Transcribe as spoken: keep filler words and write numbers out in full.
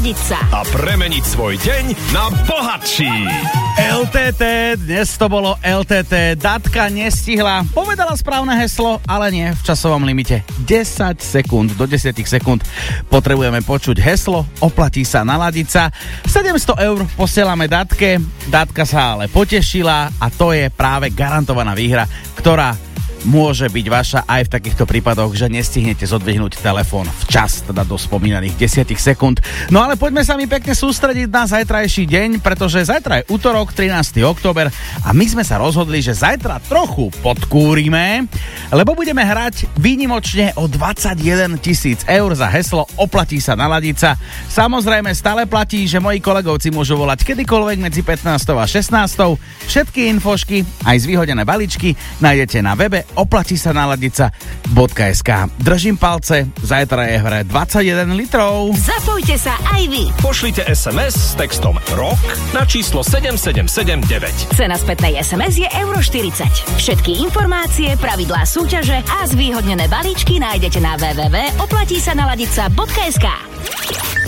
naladiť sa a premeniť svoj deň na bohatší. el té té, dnes to bolo el té té, Datka nestihla, povedala správne heslo, ale nie v časovom limite. desať sekúnd, do desať sekúnd potrebujeme počuť heslo, oplatí sa naladiť sa. sedemsto eur posielame Datke, Datka sa ale potešila a to je práve garantovaná výhra, ktorá môže byť vaša aj v takýchto prípadoch, že nestihnete zodvihnúť telefón včas, teda do spomínaných desať sekúnd. No ale poďme sa mi pekne sústrediť na zajtrajší deň, pretože zajtra je utorok, trinásteho október a my sme sa rozhodli, že zajtra trochu podkúrime, lebo budeme hrať výnimočne o dvadsaťjeden tisíc eur za heslo oplatí sa naladiť sa. Samozrejme stále platí, že moji kolegovci môžu volať kedykoľvek medzi pätnástou a šestnástou. Všetky infošky, aj zvýhodené balíčky nájdete na webe oplatí sa naladiť sa bodka es ká. Držím palce, zajtra je v hre dvadsaťjeden litrov. Zapojte sa aj vy. Pošlite es em es s textom ROK na číslo sedem sedem sedem deväť. Cena spätnej es em es je euro štyridsať. Všetky informácie, pravidlá súťaže a zvýhodnené balíčky nájdete na w w w bodka oplatí sa naladiť sa bodka es ká.